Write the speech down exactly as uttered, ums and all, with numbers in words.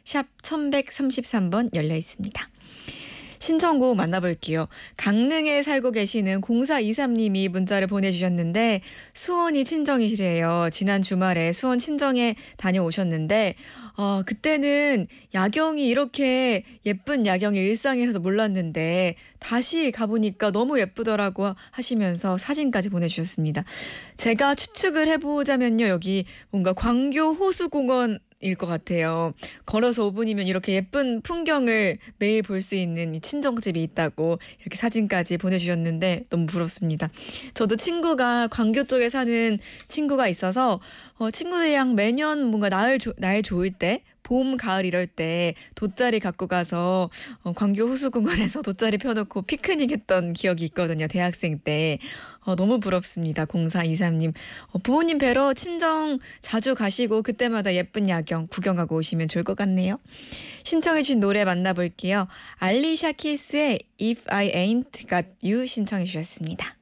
샵 천백삼십삼 번 열려 있습니다. 신청곡 만나볼게요. 강릉에 살고 계시는 공사이삼 님이 문자를 보내주셨는데 수원이 친정이시래요. 지난 주말에 수원 친정에 다녀오셨는데 어, 그때는 야경이 이렇게 예쁜 야경이 일상이라서 몰랐는데 다시 가보니까 너무 예쁘더라고 하시면서 사진까지 보내주셨습니다. 제가 추측을 해보자면요. 여기 뭔가 광교 호수공원 일 것 같아요. 걸어서 오 분이면 이렇게 예쁜 풍경을 매일 볼 수 있는 이 친정집이 있다고 이렇게 사진까지 보내주셨는데 너무 부럽습니다. 저도 친구가 광교 쪽에 사는 친구가 있어서 어, 친구들이랑 매년 뭔가 날, 조, 날 좋을 때 봄, 가을 이럴 때 돗자리 갖고 가서 어, 광교 호수공원에서 돗자리 펴놓고 피크닉 했던 기억이 있거든요. 대학생 때. 어, 너무 부럽습니다. 공사이삼 님. 어, 부모님 뵈러 친정 자주 가시고 그때마다 예쁜 야경 구경하고 오시면 좋을 것 같네요. 신청해 주신 노래 만나볼게요. 알리샤 키스의 If I Ain't Got You 신청해 주셨습니다.